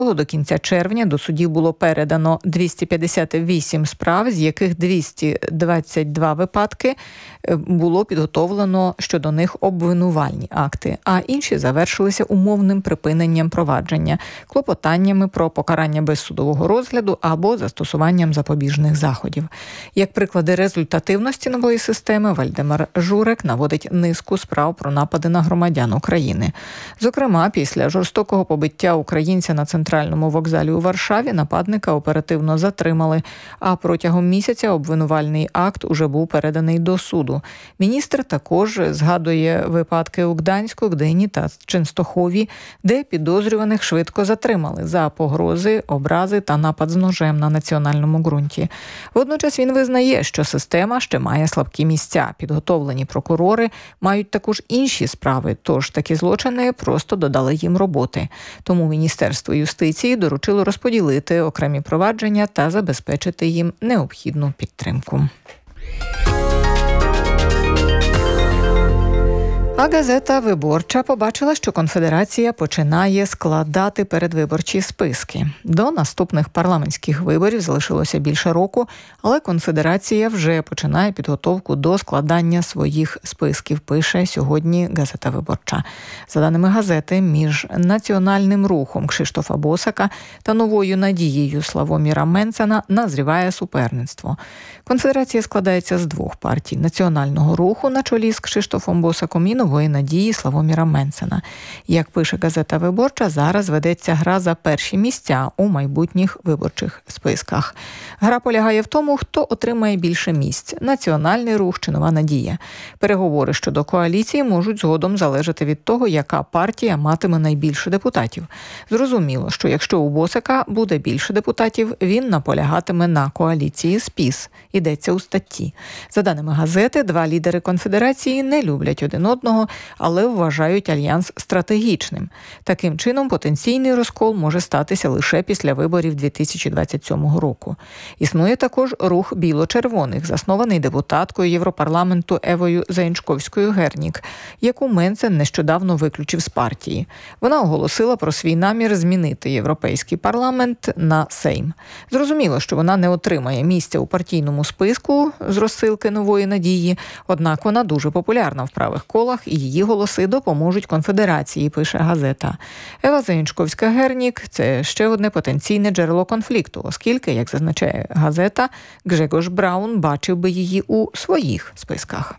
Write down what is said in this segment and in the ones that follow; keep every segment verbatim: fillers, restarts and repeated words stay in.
До кінця червня до судів було передано двісті п'ятдесят вісім справ, з яких двісті двадцять два випадки було підготовлено щодо них обвинувальні акти, а інші завершилися умовним припиненням провадження, клопотаннями про покарання без судового розгляду або застосуванням запобіжних заходів. Як приклади результативності нової системи, Вальдемар Журек наводить низку справ про напади на громадян України. Зокрема, після жорстокого побиття українця на центральному вокзалі у Варшаві нападника оперативно затримали, а протягом місяця обвинувальний акт уже був переданий до суду. Міністр також згадує випадки у Гданську, Гдині та Ченстохові, де підозрюваних швидко затримали за погрози, образи та напад з ножем на національному ґрунті. Водночас він визнає, що система ще має слабкі місця. Підготовлені прокурори мають також інші справи, тож такі злочини просто додали їм роботи. Тому Міністерство юстиції доручило розподілити окремі провадження та забезпечити їм необхідну підтримку. А газета «Виборча» побачила, що Конфедерація починає складати передвиборчі списки. До наступних парламентських виборів залишилося більше року, але Конфедерація вже починає підготовку до складання своїх списків, пише сьогодні газета «Виборча». За даними газети, між Національним рухом Кшиштофа Босака та Новою надією Славоміра Менцена назріває суперництво. Конфедерація складається з двох партій – Національного руху на чолі з Кшиштофом Босаком і Нової надії Славоміра Менцена. Як пише газета «Виборча», зараз ведеться гра за перші місця у майбутніх виборчих списках. Гра полягає в тому, хто отримає більше місць – Національний рух чи Нова надія. Переговори щодо коаліції можуть згодом залежати від того, яка партія матиме найбільше депутатів. Зрозуміло, що якщо у Босака буде більше депутатів, він наполягатиме на коаліції з ПІС. Йдеться у статті. За даними газети, два лідери Конфедерації не люблять один одного, але вважають альянс стратегічним. Таким чином, потенційний розкол може статися лише після виборів дві тисячі двадцять сьомого року. Існує також рух біло-червоних, заснований депутаткою Європарламенту Евою Заінчковською-Гернік, яку Менцен нещодавно виключив з партії. Вона оголосила про свій намір змінити Європейський парламент на Сейм. Зрозуміло, що вона не отримає місця у партійному списку з розсилки Нової надії, однак вона дуже популярна в правих колах і її голоси допоможуть Конфедерації, пише газета. Ева Заінчковська-Гернік – це ще одне потенційне джерело конфлікту, оскільки, як зазначає газета, Гжегош Браун бачив би її у своїх списках.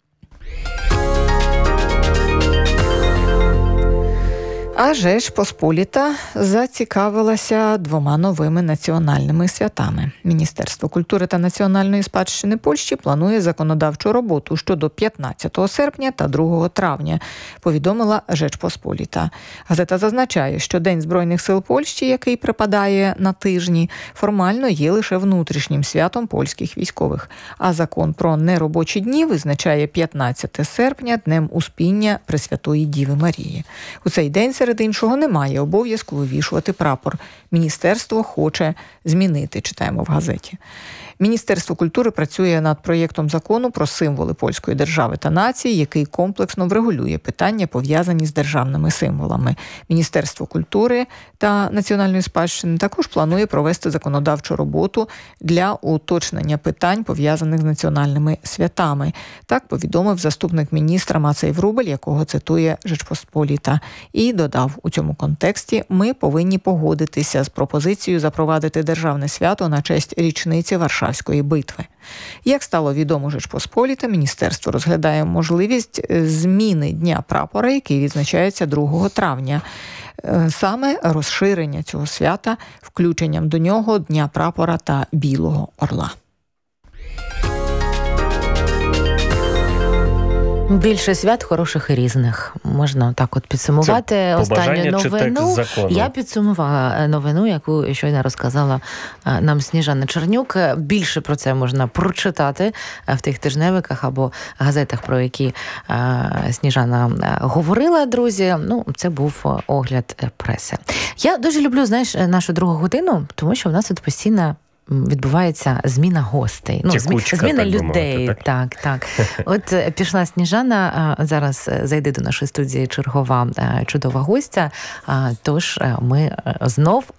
А Жеч Посполіта зацікавилася двома новими національними святами. Міністерство культури та національної спадщини Польщі планує законодавчу роботу щодо п'ятнадцятого серпня та другого травня, повідомила Жеч Посполіта. Газета зазначає, що День Збройних сил Польщі, який припадає на тижні, формально є лише внутрішнім святом польських військових, а закон про неробочі дні визначає п'ятнадцятого серпня Днем Успіння Пресвятої Діви Марії. У цей день серед іншого немає обов'язку вивішувати прапор. Міністерство хоче змінити, читаємо в газеті. Міністерство культури працює над проєктом закону про символи польської держави та нації, який комплексно врегулює питання, пов'язані з державними символами. Міністерство культури та національної спадщини також планує провести законодавчу роботу для уточнення питань, пов'язаних з національними святами. Так повідомив заступник міністра Мацей Врубель, якого цитує Жечпосполіта. І додав, у цьому контексті ми повинні погодитися з пропозицією запровадити державне свято на честь річниці Варшавської битви. Як стало відомо Жечпосполіта, міністерство розглядає можливість зміни Дня прапора, який відзначається другого травня. Саме розширення цього свята, включенням до нього Дня прапора та Білого орла. Більше свят хороших і різних. Можна так от підсумувати. Це останню новину. Закону? Я підсумувала новину, яку щойно розказала нам Сніжана Чернюк. Більше про це можна прочитати в тих тижневиках або газетах, про які Сніжана говорила, друзі. Ну, це був огляд преси. Я дуже люблю, знаєш, нашу другу годину, тому що в нас тут постійно відбувається зміна гостей. Ну, Тікучка, зміна так людей. мовити, так, так. От пішла Сніжана, зараз зайде до нашої студії чергова чудова гостя, тож ми знов